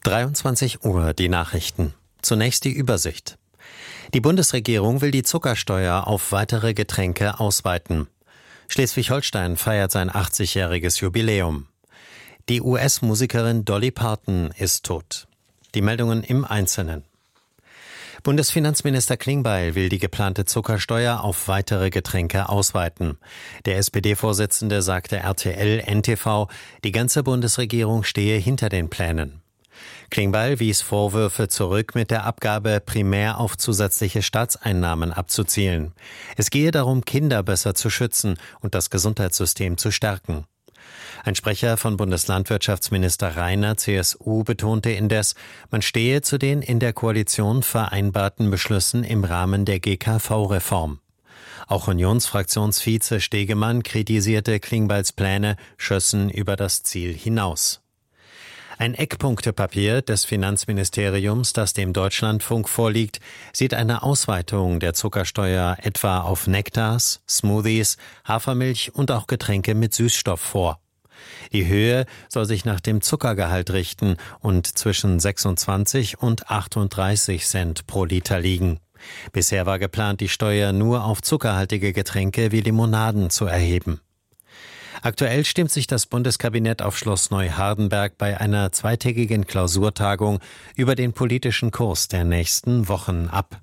23 Uhr, die Nachrichten. Zunächst die Übersicht. Die Bundesregierung will die Zuckersteuer auf weitere Getränke ausweiten. Schleswig-Holstein feiert sein 80-jähriges Jubiläum. Die US-Musikerin Dolly Parton ist tot. Die Meldungen im Einzelnen. Bundesfinanzminister Klingbeil will die geplante Zuckersteuer auf weitere Getränke ausweiten. Der SPD-Vorsitzende sagte RTL NTV, die ganze Bundesregierung stehe hinter den Plänen. Klingbeil wies Vorwürfe zurück, mit der Abgabe primär auf zusätzliche Staatseinnahmen abzuzielen. Es gehe darum, Kinder besser zu schützen und das Gesundheitssystem zu stärken. Ein Sprecher von Bundeslandwirtschaftsminister Rainer, CSU, betonte indes, man stehe zu den in der Koalition vereinbarten Beschlüssen im Rahmen der GKV-Reform. Auch Unionsfraktionsvize Stegemann kritisierte Klingbeils Pläne, schössen über das Ziel hinaus. Ein Eckpunktepapier des Finanzministeriums, das dem Deutschlandfunk vorliegt, sieht eine Ausweitung der Zuckersteuer etwa auf Nektars, Smoothies, Hafermilch und auch Getränke mit Süßstoff vor. Die Höhe soll sich nach dem Zuckergehalt richten und zwischen 26 und 38 Cent pro Liter liegen. Bisher war geplant, die Steuer nur auf zuckerhaltige Getränke wie Limonaden zu erheben. Aktuell stimmt sich das Bundeskabinett auf Schloss Neuhardenberg bei einer zweitägigen Klausurtagung über den politischen Kurs der nächsten Wochen ab.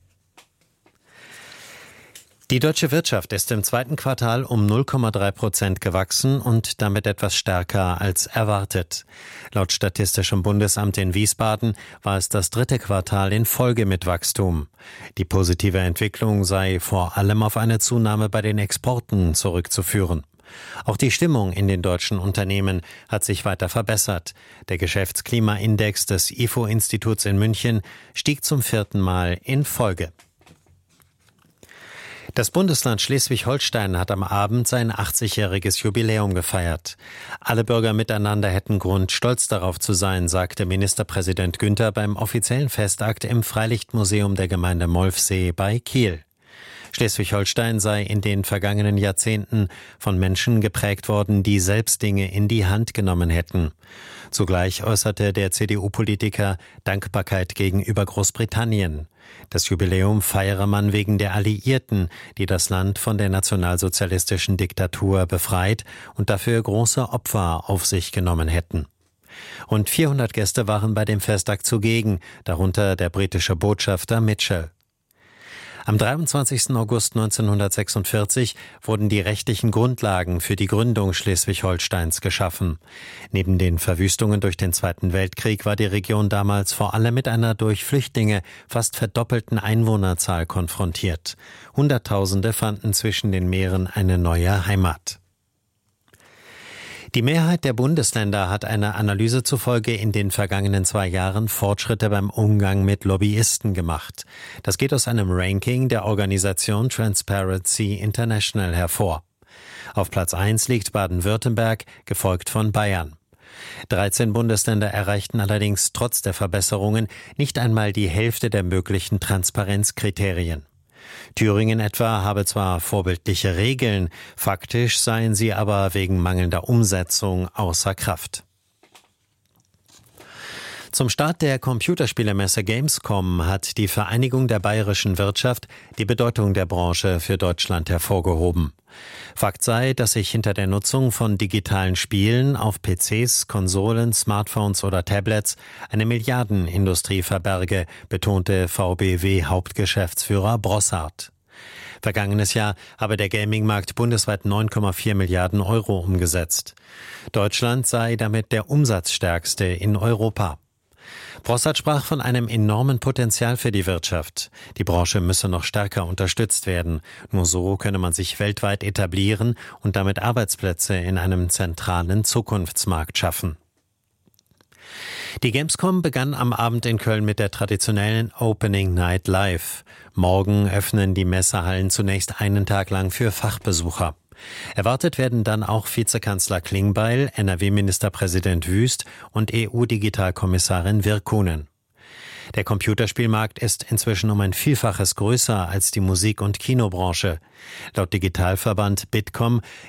Die deutsche Wirtschaft ist im zweiten Quartal um 0,3% gewachsen und damit etwas stärker als erwartet. Laut Statistischem Bundesamt in Wiesbaden war es das dritte Quartal in Folge mit Wachstum. Die positive Entwicklung sei vor allem auf eine Zunahme bei den Exporten zurückzuführen. Auch die Stimmung in den deutschen Unternehmen hat sich weiter verbessert. Der Geschäftsklimaindex des IFO-Instituts in München stieg zum 4. Mal in Folge. Das Bundesland Schleswig-Holstein hat am Abend sein 80-jähriges Jubiläum gefeiert. Alle Bürger miteinander hätten Grund, stolz darauf zu sein, sagte Ministerpräsident Günther beim offiziellen Festakt im Freilichtmuseum der Gemeinde Molfsee bei Kiel. Schleswig-Holstein sei in den vergangenen Jahrzehnten von Menschen geprägt worden, die selbst Dinge in die Hand genommen hätten. Zugleich äußerte der CDU-Politiker Dankbarkeit gegenüber Großbritannien. Das Jubiläum feiere man wegen der Alliierten, die das Land von der nationalsozialistischen Diktatur befreit und dafür große Opfer auf sich genommen hätten. Rund 400 Gäste waren bei dem Festakt zugegen, darunter der britische Botschafter Mitchell. Am 23. August 1946 wurden die rechtlichen Grundlagen für die Gründung Schleswig-Holsteins geschaffen. Neben den Verwüstungen durch den Zweiten Weltkrieg war die Region damals vor allem mit einer durch Flüchtlinge fast verdoppelten Einwohnerzahl konfrontiert. Hunderttausende fanden zwischen den Meeren eine neue Heimat. Die Mehrheit der Bundesländer hat einer Analyse zufolge in den vergangenen 2 Jahren Fortschritte beim Umgang mit Lobbyisten gemacht. Das geht aus einem Ranking der Organisation Transparency International hervor. Auf Platz 1 liegt Baden-Württemberg, gefolgt von Bayern. 13 Bundesländer erreichten allerdings trotz der Verbesserungen nicht einmal die Hälfte der möglichen Transparenzkriterien. Thüringen etwa habe zwar vorbildliche Regeln, faktisch seien sie aber wegen mangelnder Umsetzung außer Kraft. Zum Start der Computerspielemesse Gamescom hat die Vereinigung der bayerischen Wirtschaft die Bedeutung der Branche für Deutschland hervorgehoben. Fakt sei, dass sich hinter der Nutzung von digitalen Spielen auf PCs, Konsolen, Smartphones oder Tablets eine Milliardenindustrie verberge, betonte VBW-Hauptgeschäftsführer Brossard. Vergangenes Jahr habe der Gaming-Markt bundesweit 9,4 Milliarden Euro umgesetzt. Deutschland sei damit der umsatzstärkste in Europa. Brossard sprach von einem enormen Potenzial für die Wirtschaft. Die Branche müsse noch stärker unterstützt werden. Nur so könne man sich weltweit etablieren und damit Arbeitsplätze in einem zentralen Zukunftsmarkt schaffen. Die Gamescom begann am Abend in Köln mit der traditionellen Opening Night Live. Morgen öffnen die Messehallen zunächst einen Tag lang für Fachbesucher. Erwartet werden dann auch Vizekanzler Klingbeil, NRW-Ministerpräsident Wüst und EU-Digitalkommissarin Virkkunen. Der Computerspielmarkt ist inzwischen um ein Vielfaches größer als die Musik- und Kinobranche. Laut Digitalverband Bitkom